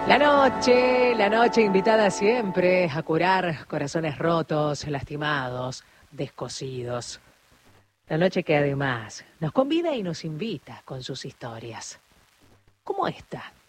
La noche invitada siempre a curar corazones rotos, lastimados, descosidos. La noche que además nos convida y nos invita con sus historias. Como esta,